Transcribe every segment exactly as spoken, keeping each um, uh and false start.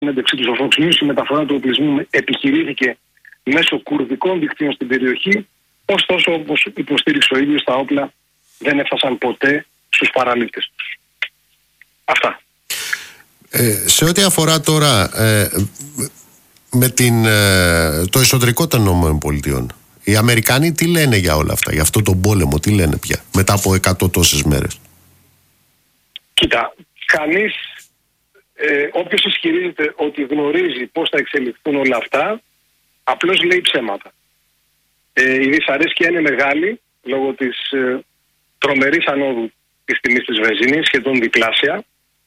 συνέντευξη του στο Fox News, η μεταφορά του οπλισμού επιχειρήθηκε μέσω κουρδικών δικτύων στην περιοχή. Ωστόσο, όπως υποστήριξε ο ίδιος, τα όπλα δεν έφτασαν ποτέ στους παραλήπτες τους. Αυτά. Ε, σε ό,τι αφορά τώρα ε, με την, ε, το εσωτερικό των ΗΠΑ, οι Αμερικανοί τι λένε για όλα αυτά, για αυτό τον πόλεμο, τι λένε πια μετά από εκατό τόσες μέρες? Κοίτα, κανείς, ε, όποιος ισχυρίζεται ότι γνωρίζει πώς θα εξελιχθούν όλα αυτά, απλώς λέει ψέματα. Ε, η δυσαρέσκεια είναι μεγάλη λόγω της ε, τρομερής ανόδου της τιμής της βενζίνης, σχεδόν διπλάσια.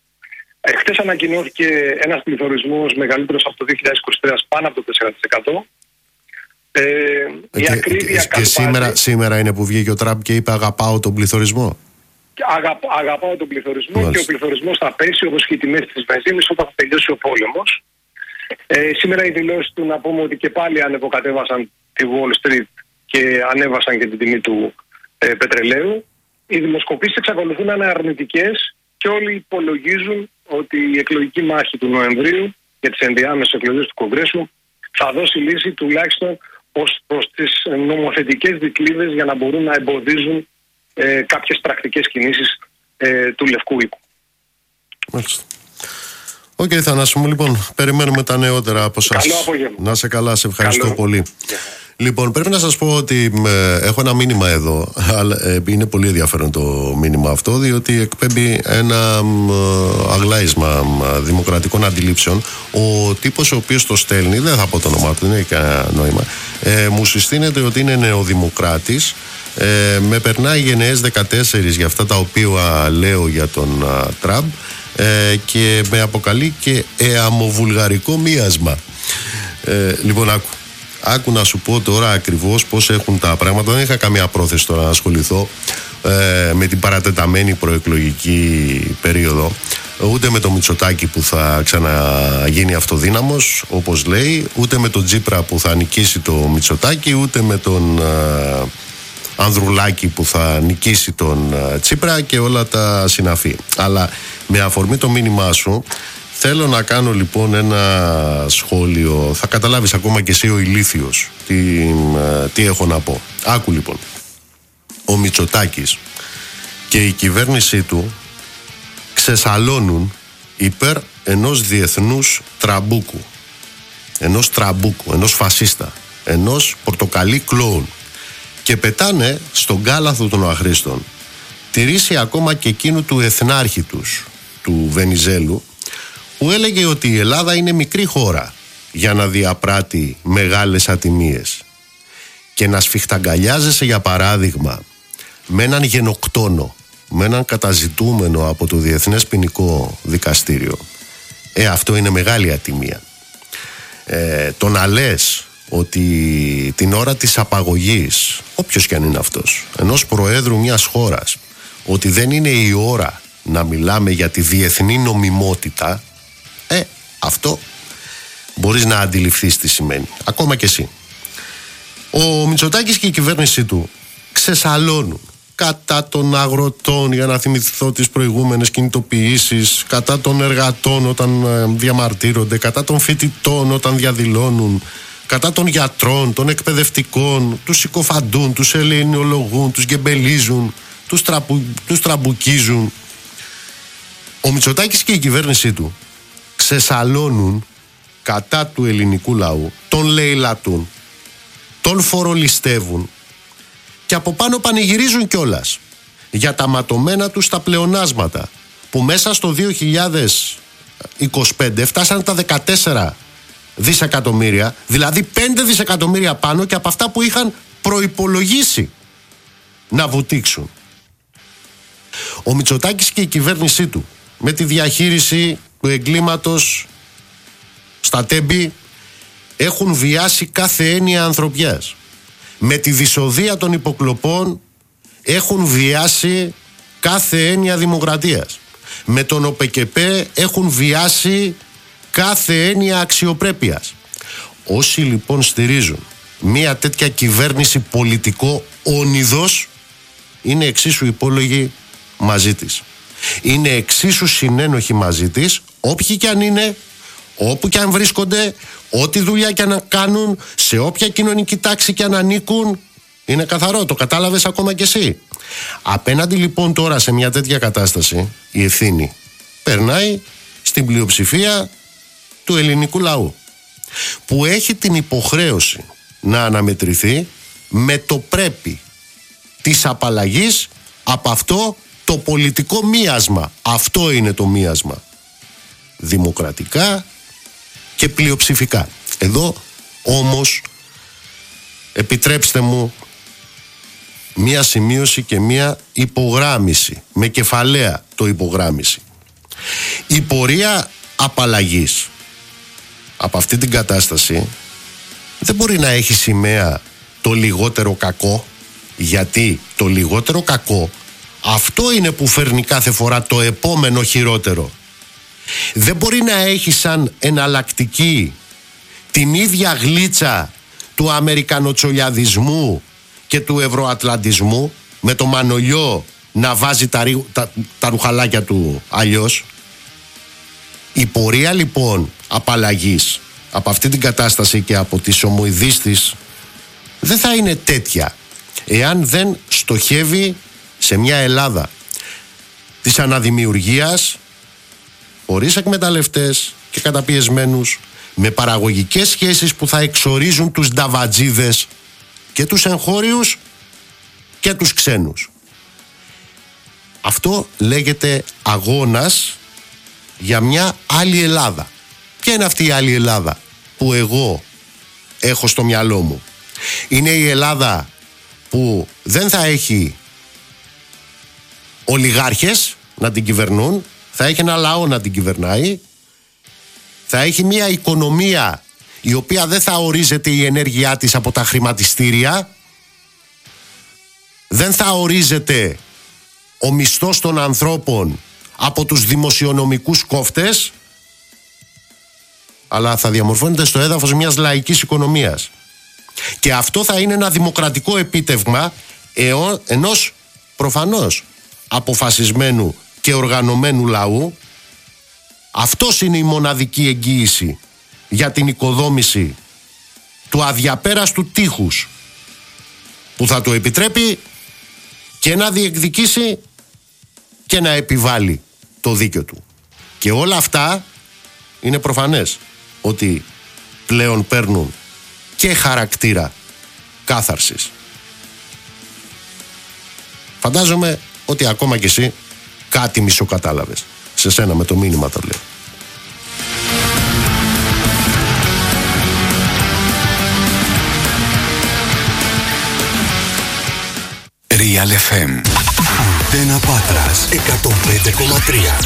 Ε, χτες ανακοινώθηκε ένας πληθωρισμός μεγαλύτερος από το δύο χιλιάδες είκοσι τρία, πάνω από το τέσσερα τοις εκατό. Ε, η και, ακρίβεια και, και σήμερα, σήμερα είναι που βγήκε ο Τραμπ και είπε αγαπάω τον πληθωρισμό. Αγα, αγαπάω τον πληθωρισμό. Μάλιστα. Και ο πληθωρισμός θα πέσει όπως και οι τιμές της βενζίνης όταν θα τελειώσει ο πόλεμος. Ε, σήμερα οι δηλώσεις του, να πούμε ότι και πάλι ανεβοκατέβασαν τη Wall Street και ανέβασαν και την τιμή του ε, πετρελαίου. Οι δημοσκοπήσεις εξακολουθούν να είναι αρνητικές και όλοι υπολογίζουν ότι η εκλογική μάχη του Νοεμβρίου για τις ενδιάμεσες εκλογές του Κογκρέσου θα δώσει λύση τουλάχιστον ως προς τις νομοθετικές δικλείδες για να μπορούν να εμποδίζουν ε, κάποιες πρακτικές κινήσεις ε, του Λευκού Οίκου. Μάλιστα. Οκ, okay, Θανάση μου, λοιπόν, περιμένουμε τα νεότερα από εσάς. Καλό απόγευμα. Να σε καλά, σε ευχαριστώ Καλό. πολύ. Yeah. Λοιπόν, πρέπει να σας πω ότι ε, έχω ένα μήνυμα εδώ, αλλά ε, είναι πολύ ενδιαφέρον το μήνυμα αυτό, διότι εκπέμπει ένα ε, αγλάισμα ε, δημοκρατικών αντιλήψεων. Ο τύπος ο οποίος το στέλνει, δεν θα πω το όνομά του, δεν έχει κανένα νόημα, ε, μου συστήνεται ότι είναι νεοδημοκράτης, ε, με περνάει γενναίες δεκατέσσερα για αυτά τα οποία λέω για τον ε, Τραμπ, ε, και με αποκαλεί και εαμοβουλγαρικό μίασμα. Ε, λοιπόν, άκου. Άκου να σου πω τώρα ακριβώς πώς έχουν τα πράγματα. Δεν είχα καμία πρόθεση τώρα να ασχοληθώ ε, με την παρατεταμένη προεκλογική περίοδο, ούτε με το Μητσοτάκη που θα ξαναγίνει αυτοδύναμος όπως λέει, ούτε με τον Τσίπρα που θα νικήσει το Μητσοτάκη, ούτε με τον ε, Ανδρουλάκη που θα νικήσει τον ε, Τσίπρα και όλα τα συναφή. Αλλά με αφορμή το μήνυμά σου, θέλω να κάνω λοιπόν ένα σχόλιο. Θα καταλάβεις ακόμα και εσύ ο ηλίθιος τι, ε, τι έχω να πω. Άκου λοιπόν. Ο Μητσοτάκης και η κυβέρνησή του ξεσαλώνουν υπέρ ενός διεθνούς τραμπούκου. Ενός τραμπούκου, ενός φασίστα, ενός πορτοκαλί κλόουν. Και πετάνε στον κάλαθο των αχρήστων τη ρίση ακόμα και εκείνου του εθνάρχη τους, του Βενιζέλου, που έλεγε ότι η Ελλάδα είναι μικρή χώρα για να διαπράττει μεγάλες ατιμίες, και να σφιχταγκαλιάζεσαι για παράδειγμα με έναν γενοκτόνο, με έναν καταζητούμενο από το Διεθνές Ποινικό Δικαστήριο. Ε, αυτό είναι μεγάλη ατιμία. Ε, το να λες ότι την ώρα της απαγωγής, όποιος κι αν είναι αυτός, ενός προέδρου μιας χώρας, ότι δεν είναι η ώρα να μιλάμε για τη διεθνή νομιμότητα, ε, αυτό μπορείς να αντιληφθείς τι σημαίνει, ακόμα και εσύ. Ο Μητσοτάκης και η κυβέρνησή του ξεσαλώνουν κατά των αγροτών, για να θυμηθώ τις προηγούμενες κινητοποιήσεις, κατά των εργατών όταν διαμαρτύρονται, κατά των φοιτητών όταν διαδηλώνουν, κατά των γιατρών, των εκπαιδευτικών, τους συκοφαντούν, τους ελληνολογούν, τους γκεμπελίζουν, τους, τραπου, τους τραμπουκίζουν. Ο Μητσοτάκης και η κυβέρνησή του ξεσαλώνουν κατά του ελληνικού λαού, τον λαιλατούν, τον φορολιστεύουν και από πάνω πανηγυρίζουν κιόλας για τα ματωμένα τους τα πλεονάσματα που μέσα στο δύο χιλιάδες είκοσι πέντε φτάσαν τα δεκατέσσερα δισεκατομμύρια, δηλαδή πέντε δισεκατομμύρια πάνω και από αυτά που είχαν προϋπολογίσει να βουτήξουν. Ο Μητσοτάκης και η κυβέρνησή του με τη διαχείριση του εγκλήματος στα Τέμπη έχουν βιάσει κάθε έννοια ανθρωπιάς. Με τη δυσοδεία των υποκλοπών έχουν βιάσει κάθε έννοια δημοκρατίας. Με τον ΟΠΕΚΕΠΕ έχουν βιάσει κάθε έννοια αξιοπρέπειας. Όσοι λοιπόν στηρίζουν μια τέτοια κυβέρνηση πολιτικό όνειδος είναι εξίσου υπόλογοι μαζί της. Είναι εξίσου συνένοχοι μαζί της, όποιοι κι αν είναι, όπου και αν βρίσκονται, ό,τι δουλειά και αν κάνουν, σε όποια κοινωνική τάξη και αν ανήκουν. Είναι καθαρό, το κατάλαβες ακόμα κι εσύ. Απέναντι λοιπόν τώρα σε μια τέτοια κατάσταση, η ευθύνη περνάει στην πλειοψηφία του ελληνικού λαού, που έχει την υποχρέωση να αναμετρηθεί με το πρέπει της απαλλαγής από αυτό το πολιτικό μίασμα. Αυτό είναι το μίασμα. Δημοκρατικά και πλειοψηφικά. Εδώ όμως επιτρέψτε μου μία σημείωση και μία υπογράμμιση, με κεφαλαία το υπογράμμιση. Η πορεία απαλλαγής από αυτή την κατάσταση δεν μπορεί να έχει σημαία το λιγότερο κακό, γιατί το λιγότερο κακό αυτό είναι που φέρνει κάθε φορά το επόμενο χειρότερο. Δεν μπορεί να έχει σαν εναλλακτική την ίδια γλίτσα του αμερικανοτσολιαδισμού και του ευρωατλαντισμού, με το μανολιό να βάζει τα, τα, τα ρουχαλάκια του αλλιώς. Η πορεία λοιπόν απαλλαγής από αυτή την κατάσταση και από τις ομοειδείς της δεν θα είναι τέτοια εάν δεν στοχεύει σε μια Ελλάδα της αναδημιουργίας, χωρίς εκμεταλλευτές και καταπιεσμένους, με παραγωγικές σχέσεις που θα εξορίζουν τους νταβατζίδες και τους εγχώριους και τους ξένους. Αυτό λέγεται αγώνας για μια άλλη Ελλάδα. Ποια είναι αυτή η άλλη Ελλάδα που εγώ έχω στο μυαλό μου? Είναι η Ελλάδα που δεν θα έχει ολιγάρχες να την κυβερνούν, θα έχει ένα λαό να την κυβερνάει, θα έχει μια οικονομία η οποία δεν θα ορίζεται η ενέργειά της από τα χρηματιστήρια, δεν θα ορίζεται ο μισθός των ανθρώπων από τους δημοσιονομικούς κόφτες, αλλά θα διαμορφώνεται στο έδαφος μιας λαϊκής οικονομίας. Και αυτό θα είναι ένα δημοκρατικό επίτευγμα ενός προφανώς αποφασισμένου και οργανωμένου λαού. Αυτός είναι η μοναδική εγγύηση για την οικοδόμηση του αδιαπέραστου τείχους που θα του επιτρέπει και να διεκδικήσει και να επιβάλλει το δίκαιο του. Και όλα αυτά είναι προφανές ότι πλέον παίρνουν και χαρακτήρα κάθαρσης. Φαντάζομαι ότι ακόμα κι εσύ κάτι μισοκατάλαβες. Σε σένα με το μήνυμα το λέω. Real εφ εμ. Αντένα Πάτρας εκατόν πέντε κόμμα τρία.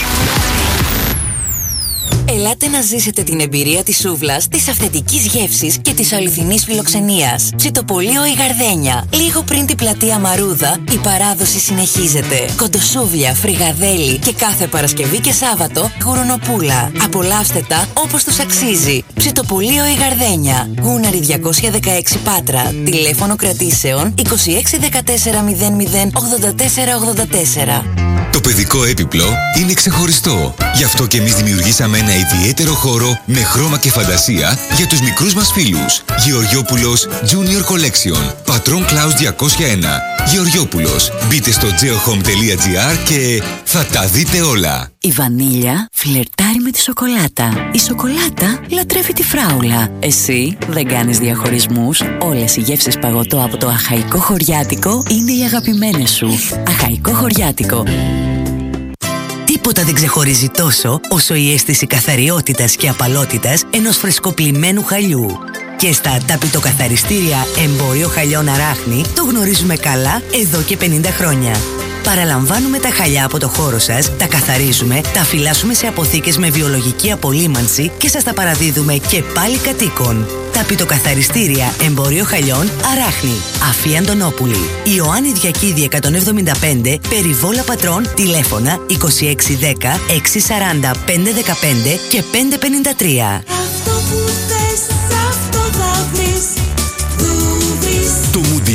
Ελάτε να ζήσετε την εμπειρία της σούβλας, της αυθεντικής γεύσης και της αληθινής φιλοξενίας. Ψητοπολείο η Γαρδένια. Λίγο πριν την πλατεία Μαρούδα, η παράδοση συνεχίζεται. Κοντοσούβλια, φρυγαδέλι και κάθε Παρασκευή και Σάββατο γουρνοπούλα. Απολαύστε τα όπως τους αξίζει. Ψητοπολείο η Γαρδένια. Γούναρη διακόσια δεκαέξι Πάτρα. Τηλέφωνο κρατήσεων είκοσι έξι δεκατέσσερα μηδέν μηδέν ογδόντα τέσσερα ογδόντα τέσσερα. Το παιδικό έπιπλο είναι ξεχωριστό. Γι' αυτό και εμείς δημιουργήσαμε ένα ιδιαίτερο χώρο με χρώμα και φαντασία για τους μικρούς μας φίλους. Γεωργιόπουλος Junior Collection. Πατρών Κλάους διακόσια ένα. Γεωργιόπουλος. Μπείτε στο geohome τελεία gr και θα τα δείτε όλα. Η βανίλια φλερτάρει με τη σοκολάτα. Η σοκολάτα λατρεύει τη φράουλα. Εσύ δεν κάνεις διαχωρισμούς. Όλες οι γεύσεις παγωτό από το Αχαϊκό Χωριάτικο είναι οι αγαπημένες σου. Αχαϊκό Χωριάτικο. Τίποτα δεν ξεχωρίζει τόσο όσο η αίσθηση καθαριότητας και απαλότητας ενός φρεσκοπλημμένου χαλιού. Και στα ταπητοκαθαριστήρια Εμπόριο Χαλιών Αράχνη το γνωρίζουμε καλά εδώ και πενήντα χρόνια. Παραλαμβάνουμε τα χαλιά από το χώρο σας, τα καθαρίζουμε, τα φυλάσσουμε σε αποθήκες με βιολογική απολύμανση και σας τα παραδίδουμε και πάλι κατοίκων. Ταπητοκαθαριστήρια Εμπόριο Χαλιών Αράχνη. Αφή Αντωνόπουλη. Ιωάννη Διακίδη εκατόν εβδομήντα πέντε, Περιβόλα Πατρών, τηλέφωνα είκοσι έξι δέκα έξι σαράντα πέντε δεκαπέντε και πέντε πενήντα τρία. Αυτό που θες, αυτό θα βρεις. Το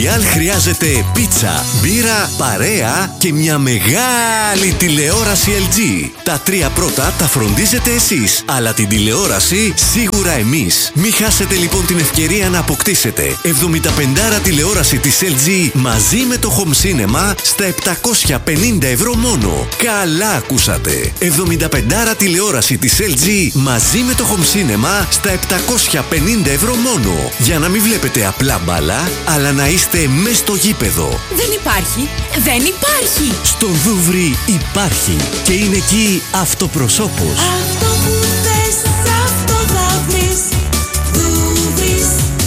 Μοντιάλ χρειάζεται πίτσα, μπύρα, παρέα και μια μεγάλη τηλεόραση ελ τζι. Τα τρία πρώτα τα φροντίζετε εσείς, αλλά την τηλεόραση σίγουρα εμείς. Μην χάσετε λοιπόν την ευκαιρία να αποκτήσετε εβδομήντα πέντε τηλεόραση της ελ τζι μαζί με το Home Cinema στα επτακόσια πενήντα ευρώ μόνο. Καλά ακούσατε! εβδομήντα πέντε τηλεόραση της ελ τζι μαζί με το Home Cinema στα επτακόσια πενήντα ευρώ μόνο. Για να μην βλέπετε απλά μπάλα, αλλά να είστε μες στο γήπεδο. Δεν υπάρχει! Δεν υπάρχει! Στο Δούβρι υπάρχει και είναι εκεί αυτοπροσώπος. Αυτό που θες, αυτό θα βρεις. Δούβρις.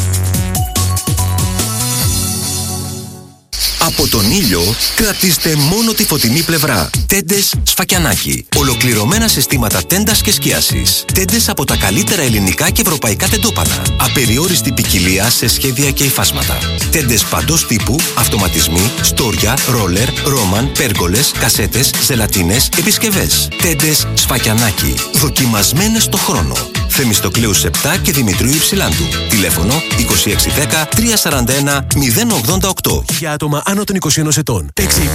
Από τον ήλιο κρατήστε μόνο τη φωτεινή πλευρά. Τέντες Σφακιανάκι. Ολοκληρωμένα συστήματα τέντας και σκίασης. Τέντες από τα καλύτερα ελληνικά και ευρωπαϊκά τεντόπανα. Απεριόριστη ποικιλία σε σχέδια και υφάσματα. Τέντες παντός τύπου, αυτοματισμοί, στόρια, ρόλερ, ρόμαν, πέργολες, κασέτες, ζελατίνες, επισκευές. Τέντες Σφακιανάκι. Δοκιμασμένες στο χρόνο. Θεμιστοκλέους επτά και Δημητρίου Υψηλάντου. Τηλέφωνο είκοσι έξι δέκα τριακόσια σαράντα ένα μηδέν ογδόντα οκτώ. Για άτομα άνω των είκοσι ενός ετών. έξι